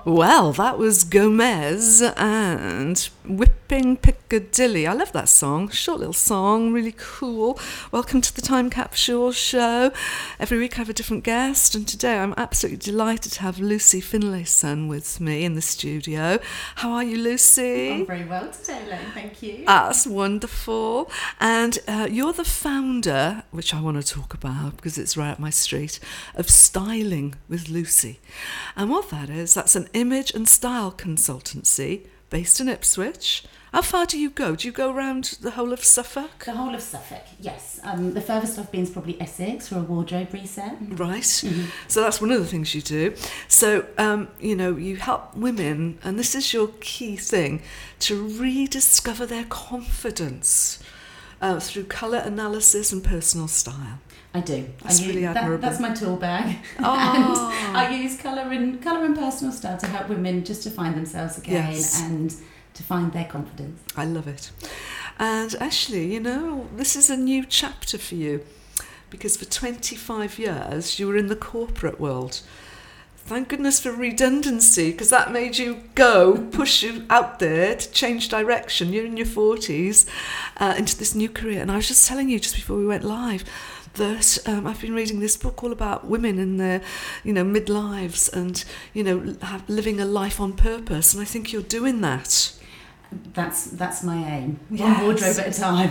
Well, that was Gomez and Whipping Piccadilly. I love that song. Short little song, really cool. Welcome to the Time Capsule Show. Every week I have a different guest, and today I'm absolutely delighted to have Lucy Finlayson with me in the studio. How are you, Lucy? I'm very well today, Elaine, thank you. That's wonderful. And you're the founder, which I want to talk about because it's right up my street, of Styling with Lucy. And what that is, that's an image and style consultancy based in Ipswich. How far do you go? Do you go around the whole of Suffolk? The whole of Suffolk, yes. The furthest I've been is probably Essex for a wardrobe reset. Right. Mm-hmm. So that's one of the things you do. So, you help women, and this is your key thing, to rediscover their confidence through colour analysis and personal style. I do. That's really admirable. That's my tool bag. Oh. And I use colour and personal style to help women just to find themselves again and to find their confidence. I love it. And actually, this is a new chapter for you because for 25 years you were in the corporate world. Thank goodness for redundancy, because that made you push you out there to change direction. You're in your 40s into this new career. And I was just telling you just before we went live that I've been reading this book all about women in their, midlives and, living a life on purpose. And I think you're doing that. That's my aim. Yes. One wardrobe at a time.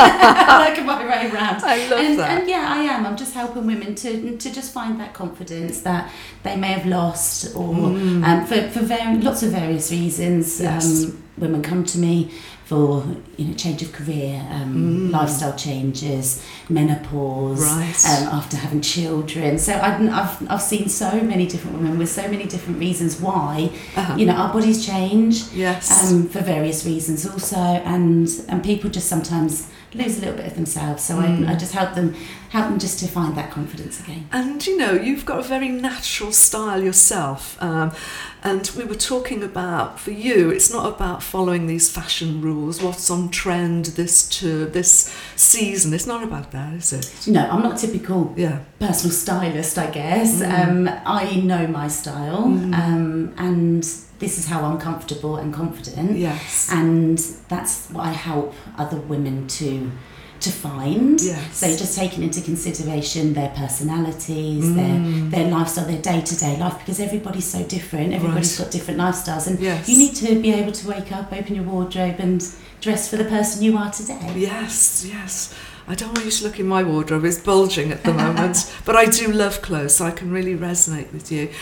I can my way around. I love that. And yeah, I am. I'm just helping women to just find that confidence that they may have lost, or for lots of various reasons. Yes. Women come to me for change of career, lifestyle changes, menopause, after having children. So I've seen so many different women with so many different reasons why our bodies change. Yes. For various reasons also, and people just sometimes lose a little bit of themselves. So I just help them just to find that confidence again. And you've got a very natural style yourself. And we were talking about, for you, it's not about following these fashion rules, what's on trend this season. It's not about that, is it? No, I'm not typical personal stylist, I guess. I know my style, and this is how I'm comfortable and confident. Yes. And that's what I help other women to find. Yes. So just taking into consideration their personalities, their lifestyle, their day-to-day life, because everybody's so different. Everybody's got different lifestyles, and you need to be able to wake up, open your wardrobe and dress for the person you are today. Yes. I don't want you to look in my wardrobe, it's bulging at the moment, but I do love clothes, so I can really resonate with you.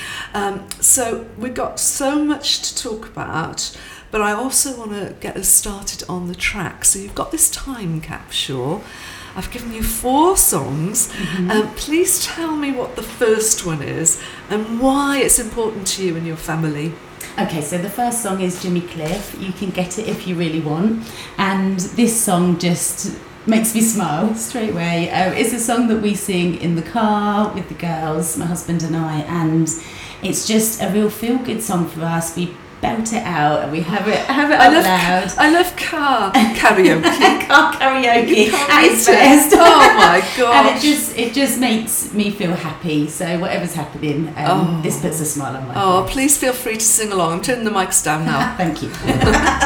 So we've got so much to talk about, but I also want to get us started on the track. So you've got this time capsule. I've given you 4 songs. Please tell me what the first one is and why it's important to you and your family. Okay, so the first song is Jimmy Cliff, You Can Get It If You Really Want. And this song just makes me smile straight away. It's a song that we sing in the car with the girls, my husband and I, and it's just a real feel-good song for us. We belt it out and we have it out loud. I love car karaoke. Car karaoke at its best. Oh my gosh. And it just makes me feel happy. So whatever's happening, this puts a smile on my face. Oh, please feel free to sing along. I'm turning the mics down now. Thank you.